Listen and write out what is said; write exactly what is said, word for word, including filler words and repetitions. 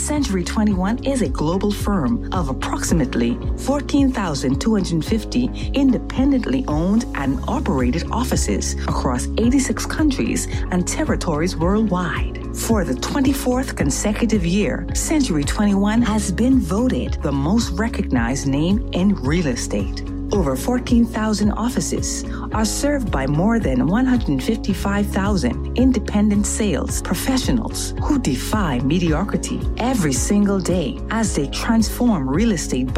Century twenty-one is a global firm of approximately fourteen thousand two hundred fifty independently owned and operated offices across eighty-six countries and territories worldwide. For the twenty-fourth consecutive year, Century twenty-one has been voted the most recognized name in real estate. Over fourteen thousand offices are served by more than one hundred fifty-five thousand independent sales professionals who defy mediocrity every single day as they transform real estate